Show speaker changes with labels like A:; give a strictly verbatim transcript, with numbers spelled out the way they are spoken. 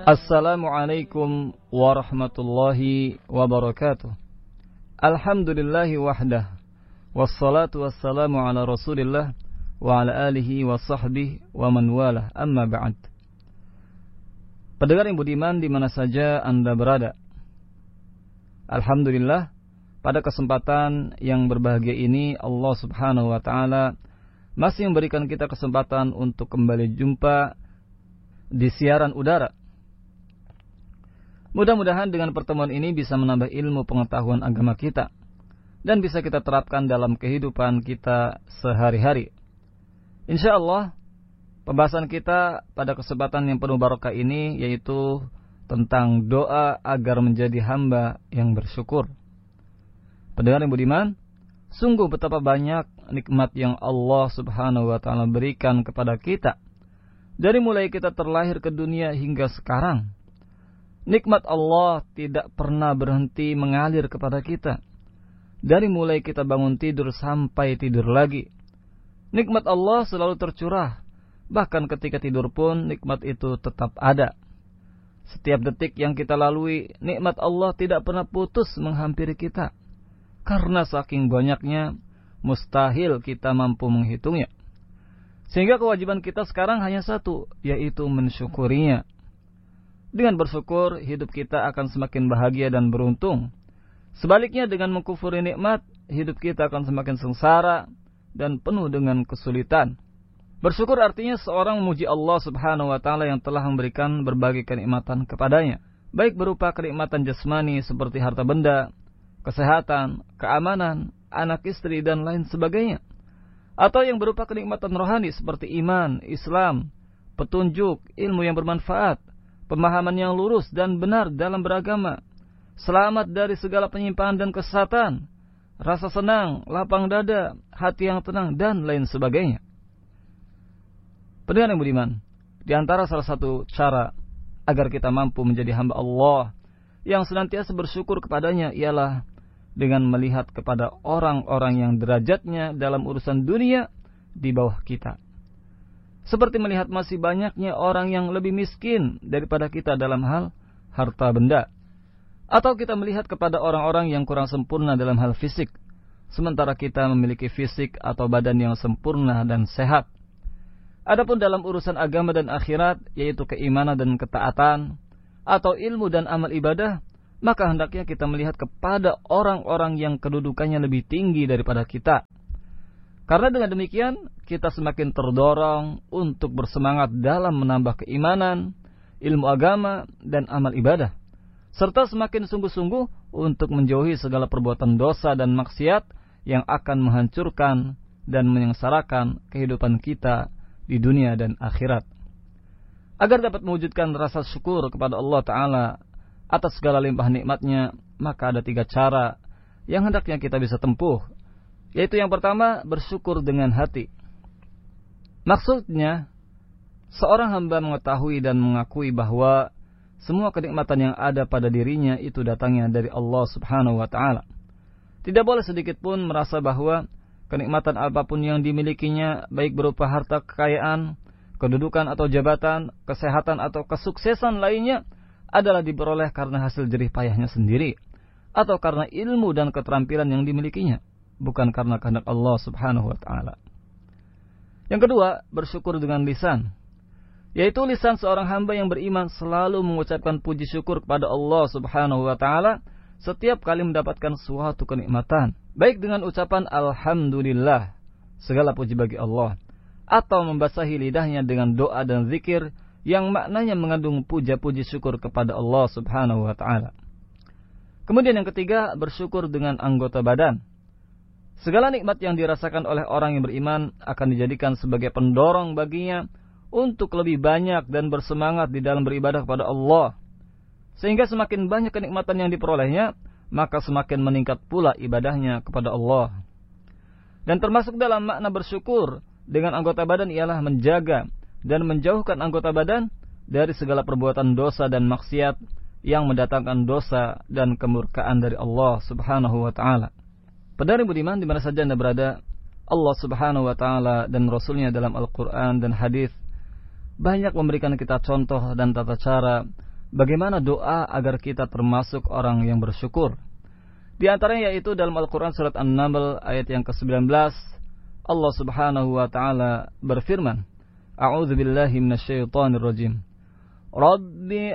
A: Assalamualaikum warahmatullahi wabarakatuh. Alhamdulillahi wahdah, wassalatu wassalamu ala rasulillah wa ala alihi wa sahbihi wa man walah, amma ba'd. Pendengar yang budiman di mana saja Anda berada, alhamdulillah, pada kesempatan yang berbahagia ini Allah subhanahu wa ta'ala masih memberikan kita kesempatan untuk kembali jumpa di siaran udara. Mudah-mudahan dengan pertemuan ini bisa menambah ilmu pengetahuan agama kita dan bisa kita terapkan dalam kehidupan kita sehari-hari. InsyaAllah pembahasan kita pada kesempatan yang penuh barokah ini yaitu tentang doa agar menjadi hamba yang bersyukur. Pendengar yang budiman, sungguh betapa banyak nikmat yang Allah subhanahu wa ta'ala berikan kepada kita dari mulai kita terlahir ke dunia hingga sekarang. Nikmat Allah tidak pernah berhenti mengalir kepada kita. Dari mulai kita bangun tidur sampai tidur lagi, nikmat Allah selalu tercurah. Bahkan ketika tidur pun nikmat itu tetap ada. Setiap detik yang kita lalui, nikmat Allah tidak pernah putus menghampiri kita. Karena saking banyaknya, mustahil kita mampu menghitungnya. Sehingga kewajiban kita sekarang hanya satu, yaitu mensyukurinya. Dengan bersyukur, hidup kita akan semakin bahagia dan beruntung. Sebaliknya, dengan mengkufuri nikmat, hidup kita akan semakin sengsara dan penuh dengan kesulitan. Bersyukur artinya seorang memuji Allah subhanahu wa ta'ala yang telah memberikan berbagai kenikmatan kepadanya. Baik berupa kenikmatan jasmani seperti harta benda, kesehatan, keamanan, anak istri, dan lain sebagainya. Atau yang berupa kenikmatan rohani seperti iman, Islam, petunjuk, ilmu yang bermanfaat, pemahaman yang lurus dan benar dalam beragama, selamat dari segala penyimpangan dan kesesatan, rasa senang, lapang dada, hati yang tenang, dan lain sebagainya. Pendengar yang budiman, di antara salah satu cara agar kita mampu menjadi hamba Allah yang senantiasa bersyukur kepadanya ialah dengan melihat kepada orang-orang yang derajatnya dalam urusan dunia di bawah kita. Seperti melihat masih banyaknya orang yang lebih miskin daripada kita dalam hal harta benda. Atau kita melihat kepada orang-orang yang kurang sempurna dalam hal fisik, sementara kita memiliki fisik atau badan yang sempurna dan sehat. Adapun dalam urusan agama dan akhirat, yaitu keimanan dan ketaatan, atau ilmu dan amal ibadah, maka hendaknya kita melihat kepada orang-orang yang kedudukannya lebih tinggi daripada kita. Karena dengan demikian, kita semakin terdorong untuk bersemangat dalam menambah keimanan, ilmu agama, dan amal ibadah. Serta semakin sungguh-sungguh untuk menjauhi segala perbuatan dosa dan maksiat yang akan menghancurkan dan menyengsarakan kehidupan kita di dunia dan akhirat. Agar dapat mewujudkan rasa syukur kepada Allah Ta'ala atas segala limpah nikmatnya, maka ada tiga cara yang hendaknya kita bisa tempuh. Yaitu yang pertama, bersyukur dengan hati. Maksudnya, seorang hamba mengetahui dan mengakui bahwa semua kenikmatan yang ada pada dirinya itu datangnya dari Allah subhanahu wa ta'ala. Tidak boleh sedikit pun merasa bahwa kenikmatan apapun yang dimilikinya, baik berupa harta kekayaan, kedudukan atau jabatan, kesehatan atau kesuksesan lainnya, adalah diperoleh karena hasil jerih payahnya sendiri, atau karena ilmu dan keterampilan yang dimilikinya, bukan karena kehendak Allah subhanahu wa ta'ala. Yang kedua, bersyukur dengan lisan, yaitu lisan seorang hamba yang beriman selalu mengucapkan puji syukur kepada Allah subhanahu wa ta'ala setiap kali mendapatkan suatu kenikmatan, baik dengan ucapan Alhamdulillah, segala puji bagi Allah, atau membasahi lidahnya dengan doa dan zikir yang maknanya mengandung puja-puji syukur kepada Allah subhanahu wa ta'ala. Kemudian yang ketiga, bersyukur dengan anggota badan. Segala nikmat yang dirasakan oleh orang yang beriman akan dijadikan sebagai pendorong baginya untuk lebih banyak dan bersemangat di dalam beribadah kepada Allah. Sehingga semakin banyak kenikmatan yang diperolehnya, maka semakin meningkat pula ibadahnya kepada Allah. Dan termasuk dalam makna bersyukur dengan anggota badan ialah menjaga dan menjauhkan anggota badan dari segala perbuatan dosa dan maksiat yang mendatangkan dosa dan kemurkaan dari Allah subhanahu wa ta'ala. Pendengar budiman di mana saja Anda berada, Allah subhanahu wa ta'ala dan Rasulnya dalam Al-Quran dan hadis banyak memberikan kita contoh dan tata cara bagaimana doa agar kita termasuk orang yang bersyukur. Di antaranya yaitu dalam Al-Quran surat An-Naml ayat yang kesembilan belas, Allah subhanahu wa ta'ala berfirman, A'udzu billahi minasyaitonir rajim. Rabbi